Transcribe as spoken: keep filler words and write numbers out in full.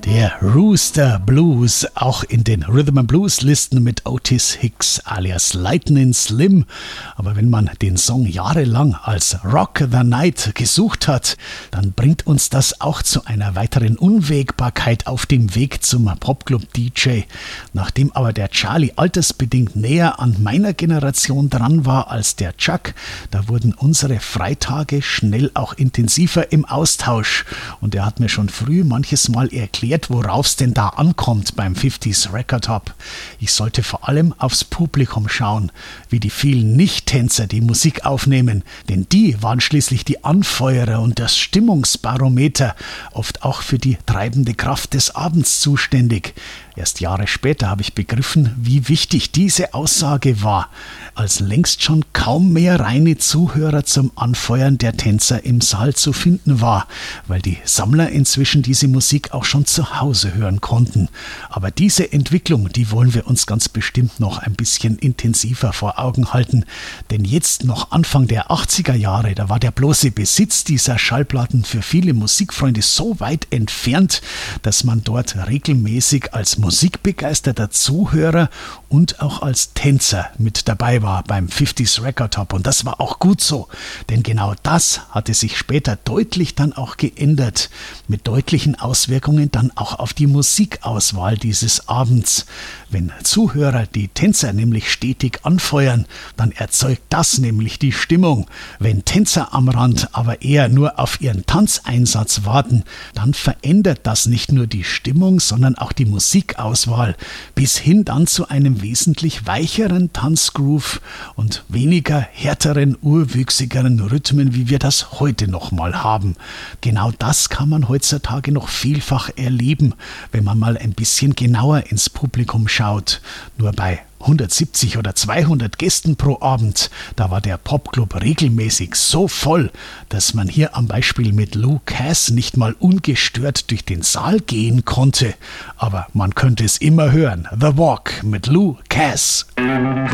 Der Rooster Blues, auch in den Rhythm and Blues Listen mit Otis Hicks alias Lightning Slim. Aber wenn man den Song jahrelang als Rock the Night gesucht hat, dann bringt uns das auch zu einer weiteren Unwägbarkeit auf dem Weg zum Popclub D J. Nachdem aber der Charlie altersbedingt näher an meiner Generation dran war als der Chuck, da wurden unsere Freitage schnell auch intensiver im Austausch. Und er hat mir schon früh manches Mal erklärt, worauf es denn da ankommt beim fünfziger Record Hop. Ich sollte vor allem aufs Publikum schauen, wie die vielen Nicht-Tänzer die Musik aufnehmen, denn die waren schließlich die Anfeuerer und das Stimmungsbarometer, oft auch für die treibende Kraft des Abends zuständig. Erst Jahre später habe ich begriffen, wie wichtig diese Aussage war, als längst schon kaum mehr reine Zuhörer zum Anfeuern der Tänzer im Saal zu finden war, weil die Sammler inzwischen diese Musik auch schon zu Hause hören konnten. Aber diese Entwicklung, die wollen wir uns ganz bestimmt noch ein bisschen intensiver vor Augen halten, denn jetzt noch Anfang der achtziger Jahre, da war der bloße Besitz dieser Schallplatten für viele Musikfreunde so weit entfernt, dass man dort regelmäßig als musikbegeisterter Zuhörer und auch als Tänzer mit dabei war beim fünfziger Record Hop. Und das war auch gut so, denn genau das hatte sich später deutlich dann auch geändert, mit deutlichen Auswirkungen dann auch auf die Musikauswahl dieses Abends. Wenn Zuhörer die Tänzer nämlich stetig anfeuern, dann erzeugt das nämlich die Stimmung. Wenn Tänzer am Rand aber eher nur auf ihren Tanzeinsatz warten, dann verändert das nicht nur die Stimmung, sondern auch die Musikauswahl, bis hin dann zu einem wesentlich weicheren Tanzgroove und weniger härteren, urwüchsigeren Rhythmen, wie wir das heute noch mal haben. Genau das kann man heutzutage noch vielfach erleben, wenn man mal ein bisschen genauer ins Publikum schaut. Nur bei hundertsiebzig oder zweihundert Gästen pro Abend, da war der Popclub regelmäßig so voll, dass man hier am Beispiel mit Lou Cass nicht mal ungestört durch den Saal gehen konnte. Aber man könnte es immer hören. The Walk mit Lou Cass.